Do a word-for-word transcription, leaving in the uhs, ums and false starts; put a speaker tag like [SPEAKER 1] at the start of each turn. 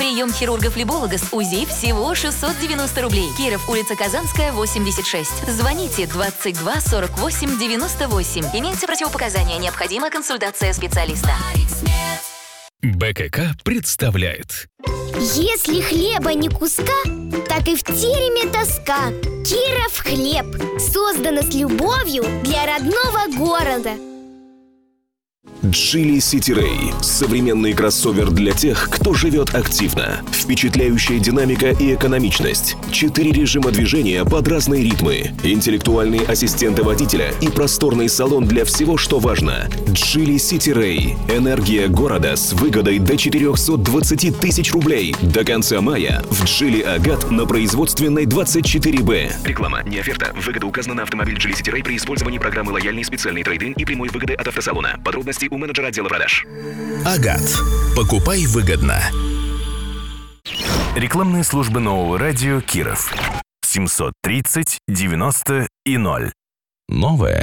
[SPEAKER 1] Прием хирурга-флеболога с УЗИ всего шестьсот девяносто рублей. Киров, улица Казанская, восемьдесят шесть. Звоните двадцать два сорок восемь девяносто восемь. Имеются противопоказания. Необходима консультация специалиста.
[SPEAKER 2] БКК представляет.
[SPEAKER 3] Если хлеба не куска, так и в тереме тоска. Киров хлеб. Создано с любовью для родного города.
[SPEAKER 4] Geely City Ray – современный кроссовер для тех, кто живет активно. Впечатляющая динамика и экономичность. Четыре режима движения под разные ритмы. Интеллектуальные ассистенты водителя и просторный салон для всего, что важно. Geely City Ray – энергия города с выгодой до четыреста двадцать тысяч рублей. До конца мая в Geely Агат на производственной двадцать четыре Б. Реклама, не оферта. Выгода указана на автомобиль Geely City Ray при использовании программы «Лояльный специальный трейд-ин» и прямой выгоды от автосалона. Подробности у менеджера отдела продаж.
[SPEAKER 2] Агат. Покупай выгодно. Рекламные службы нового радио Киров. семьсот тридцать девяносто и ноль. Новое